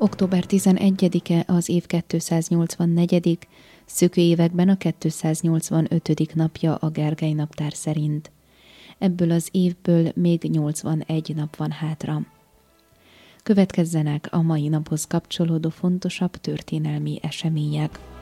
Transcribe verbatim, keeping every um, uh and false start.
október tizenegyedike az év kétszáznyolcvannegyedik, szökő években a kétszáznyolcvanötödik napja a Gergely naptár szerint. Ebből az évből még nyolcvanegy nap van hátra. Következzenek a mai naphoz kapcsolódó fontosabb történelmi események.